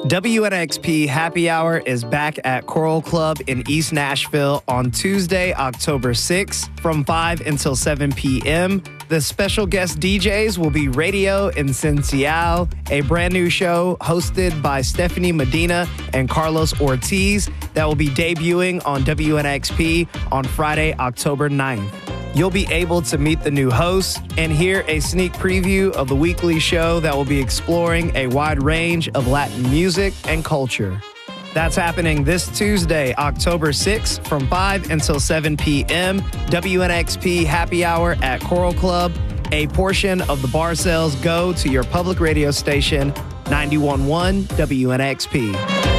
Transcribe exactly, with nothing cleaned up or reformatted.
W N X P Happy Hour is back at Coral Club in East Nashville on Tuesday, October sixth from five until seven p.m. The special guest D Js will be Radio Esencial, a brand new show hosted by Stephanie Medina and Carlos Ortiz that will be debuting on W N X P on Friday, October ninth. You'll be able to meet the new host and hear a sneak preview of the weekly show that will be exploring a wide range of Latin music and culture. That's happening this Tuesday, October sixth from five until seven p.m. W N X P Happy Hour at Coral Club. A portion of the bar sales go to your public radio station, ninety-one point one W N X P.